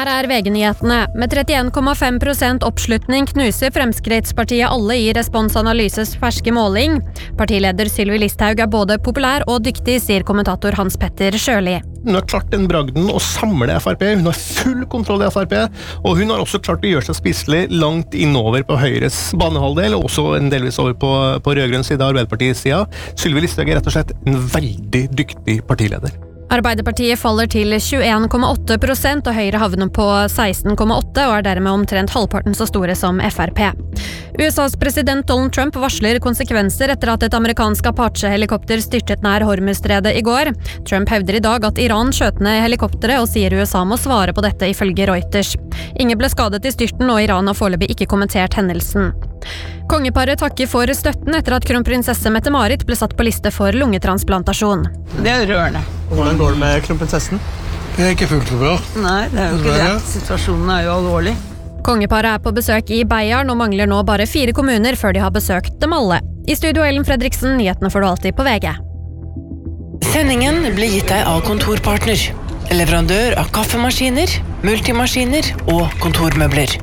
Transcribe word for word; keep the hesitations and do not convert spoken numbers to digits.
Her er V G-nyhetene. Med trettien komma fem prosent oppslutning knuser Fremskrittspartiet alle i Respons Analyses ferske måling. Partileder Sylvi Listhaug er både populær og dyktig, sier kommentator Hans Petter Sjøli. Hun har klart den bragden å samle F R P, hun har full kontroll i F R P, og hun har også klart å gjøre seg spiselig langt innover på Høyres banehalvdel, og også en delvis over på, på rødgrønn side, Arbeiderpartiets side. Sylvi Listhaug er rett og slett en veldig dyktig partileder. Arbeiderpartiet faller til tjueen komma åtte prosent, og Høyre havner på seksten komma åtte og er dermed omtrent halvparten så store som F R P. U S A's president Donald Trump varsler konsekvenser etter at et amerikansk Apache-helikopter styrtet nær Hormuzstredet i går. Trump hevder i dag at Iran skjøt ned helikopteret og sier U S A må svare på dette ifølge Reuters. Ingen ble skadet i styrten, og Iran har foreløpig ikke kommentert hendelsen. Kongeparet takker for støtten etter at kronprinsesse Mette-Marit ble satt på liste for lungetransplantasjon. Det er rørende. Hvordan går det med kronprinsessen? Det er ikke fullt så bra. Nei, det er jo ikke det. Situasjonen er jo alvorlig. Kongeparet er på besøk i Beiarn og mangler nå bare fire kommuner før de har besøkt dem alle. I studio Ellen Fredriksen, nyhetene får du alltid på V G. Sendingen blir gitt deg av Kontorpartner, leverandør av kaffemaskiner, multimaskiner og kontormøbler.